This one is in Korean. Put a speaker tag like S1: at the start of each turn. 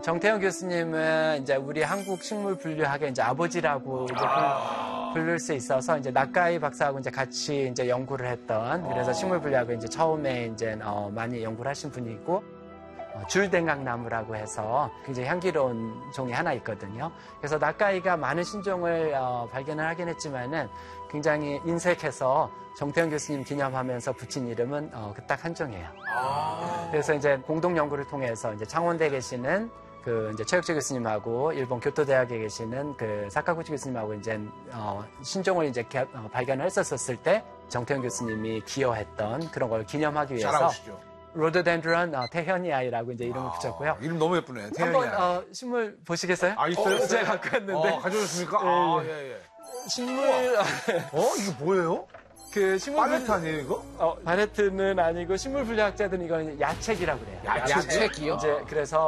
S1: 정태영 교수님은 이제 우리 한국 식물 분류학의 이제 아버지라고 이제 부를 수 있어서 이제 나카이 박사하고 이제 같이 이제 연구를 했던 그래서 식물 분류학을 이제 처음에 이제 많이 연구를 하신 분이고 줄댕강나무라고 해서 굉장히 향기로운 종이 하나 있거든요. 그래서 나카이가 많은 신종을 발견을 하긴 했지만은 굉장히 인색해서 정태영 교수님 기념하면서 붙인 이름은 그 딱 한 종이에요. 그래서 이제 공동 연구를 통해서 이제 창원대에 계시는 그 이제 최혁재 교수님하고 일본 교토대학에 계시는 그 사카구치 교수님하고 이제 신종을 이제 발견을 했었을 때 정태영 교수님이 기여했던 그런 걸 기념하기 위해서 로도덴드론 태현이아이라고 이제 이름을 붙였고요.
S2: 이름 너무 예쁘네. 태현이아이.
S1: 한번 신물 보시겠어요?
S2: 있어요?
S1: 제가 갖고 왔는데.
S2: 가져오셨습니까? 예.
S1: 식물
S2: 이게 뭐예요?
S1: 그 식물
S2: 팔레트 아니에요, 이거?
S1: 팔레트는 아니고 식물 분류학자들은 이건 야책이라고 그래요.
S3: 야책이요?
S1: 이제 그래서